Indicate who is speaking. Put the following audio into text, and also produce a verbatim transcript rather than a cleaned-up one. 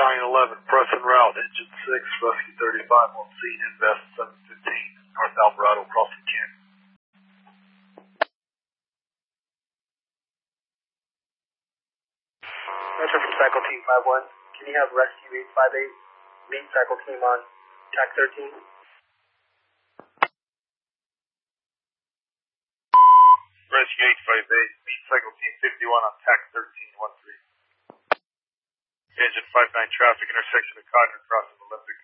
Speaker 1: Stallion eleven, press en route, engine six, rescue thirty-five, on scene, invest seven fifteen, North Alvarado, crossing Canyon.
Speaker 2: Metro from Cycle Team five one, can you have rescue eight five eight meet Cycle Team on T A C thirteen?
Speaker 1: Rescue eight five eight, meet Cycle Team fifty-one on T A C thirteen, one three. Engine five nine traffic, intersection of Codner, crossing Olympic.